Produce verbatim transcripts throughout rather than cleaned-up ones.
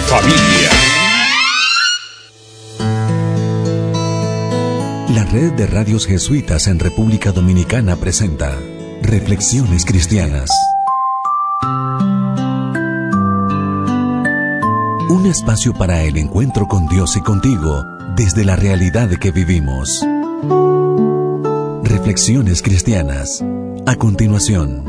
familia. La red de radios jesuitas en República Dominicana presenta Reflexiones Cristianas. Un espacio para el encuentro con Dios y contigo desde la realidad que vivimos. Reflexiones Cristianas. A continuación.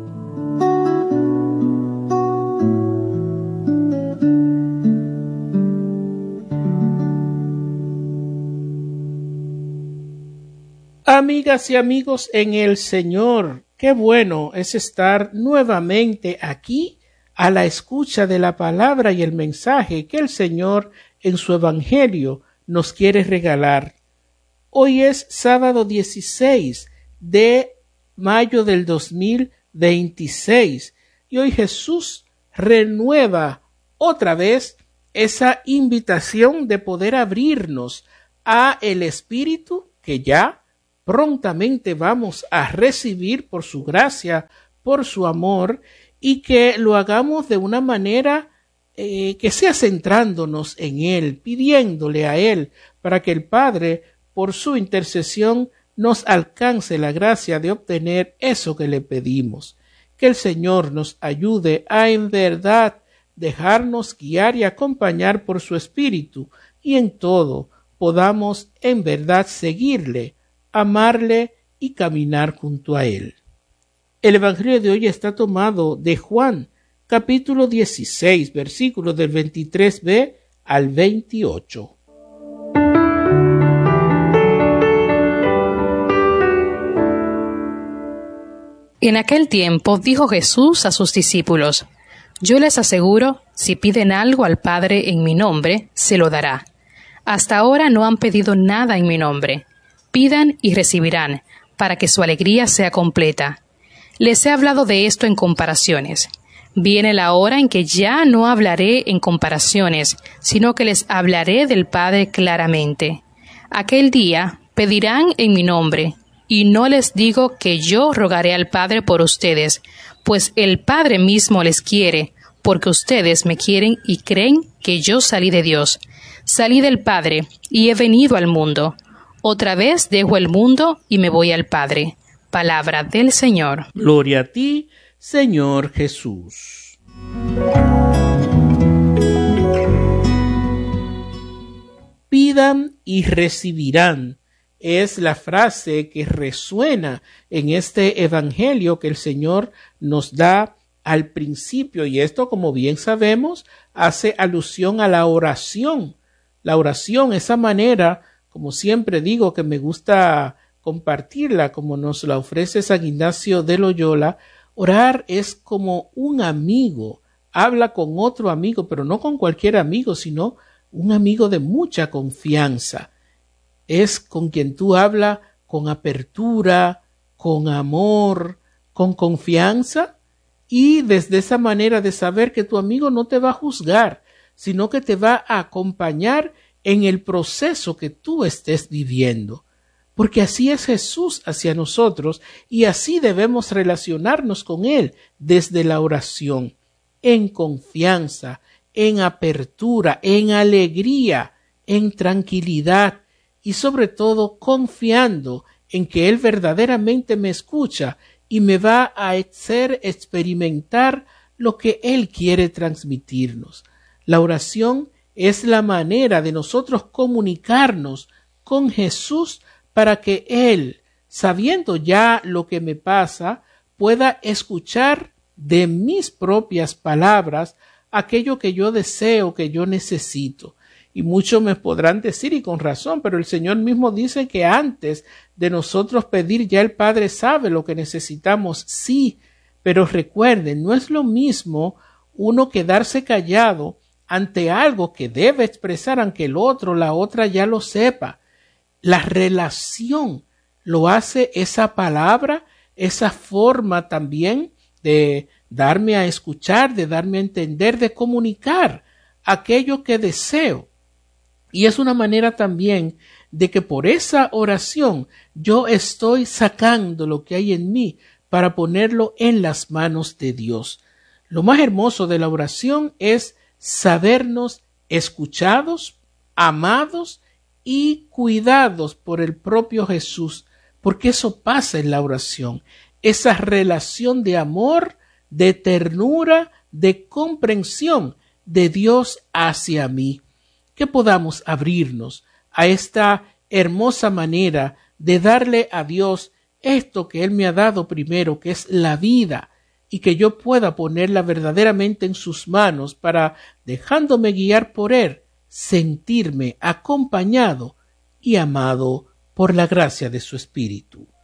Amigas y amigos en el Señor, qué bueno es estar nuevamente aquí a la escucha de la palabra y el mensaje que el Señor en su Evangelio nos quiere regalar. Hoy es sábado dieciséis de mayo del dos mil veintiséis y hoy Jesús renueva otra vez esa invitación de poder abrirnos a el Espíritu que ya prontamente vamos a recibir por su gracia, por su amor, y que lo hagamos de una manera eh, que sea centrándonos en Él, pidiéndole a Él para que el Padre, por su intercesión, nos alcance la gracia de obtener eso que le pedimos. Que el Señor nos ayude a en verdad dejarnos guiar y acompañar por su Espíritu, y en todo podamos en verdad seguirle, amarle y caminar junto a Él. El Evangelio de hoy está tomado de Juan, capítulo dieciséis, versículos del veintitrés b al veintiocho. En aquel tiempo dijo Jesús a sus discípulos: Yo les aseguro, si piden algo al Padre en mi nombre, se lo dará. Hasta ahora no han pedido nada en mi nombre. Pidan y recibirán, para que su alegría sea completa. Les he hablado de esto en comparaciones. Viene la hora en que ya no hablaré en comparaciones, sino que les hablaré del Padre claramente. Aquel día pedirán en mi nombre, y no les digo que yo rogaré al Padre por ustedes, pues el Padre mismo les quiere, porque ustedes me quieren y creen que yo salí de Dios. Salí del Padre, y he venido al mundo. Otra vez dejo el mundo y me voy al Padre. Palabra del Señor. Gloria a ti, Señor Jesús. Pidan y recibirán. Es la frase que resuena en este Evangelio que el Señor nos da al principio. Y esto, como bien sabemos, hace alusión a la oración. La oración, esa manera, como siempre digo, que me gusta compartirla, como nos la ofrece San Ignacio de Loyola. Orar es como un amigo, habla con otro amigo, pero no con cualquier amigo, sino un amigo de mucha confianza. Es con quien tú hablas con apertura, con amor, con confianza, y desde esa manera de saber que tu amigo no te va a juzgar, sino que te va a acompañar en el proceso que tú estés viviendo. Porque así es Jesús hacia nosotros y así debemos relacionarnos con Él desde la oración, en confianza, en apertura, en alegría, en tranquilidad y sobre todo confiando en que Él verdaderamente me escucha y me va a hacer experimentar lo que Él quiere transmitirnos. La oración es la manera de nosotros comunicarnos con Jesús para que Él, sabiendo ya lo que me pasa, pueda escuchar de mis propias palabras aquello que yo deseo, que yo necesito. Y muchos me podrán decir, y con razón, pero el Señor mismo dice que antes de nosotros pedir ya el Padre sabe lo que necesitamos. Sí, pero recuerden, no es lo mismo uno quedarse callado ante algo que debe expresar aunque el otro, la otra ya lo sepa. La relación lo hace esa palabra, esa forma también de darme a escuchar, de darme a entender, de comunicar aquello que deseo. Y es una manera también de que por esa oración yo estoy sacando lo que hay en mí para ponerlo en las manos de Dios. Lo más hermoso de la oración es sabernos escuchados, amados y cuidados por el propio Jesús, porque eso pasa en la oración, esa relación de amor, de ternura, de comprensión de Dios hacia mí, que podamos abrirnos a esta hermosa manera de darle a Dios esto que Él me ha dado primero, que es la vida, y que yo pueda ponerla verdaderamente en sus manos para, dejándome guiar por Él, sentirme acompañado y amado por la gracia de su Espíritu.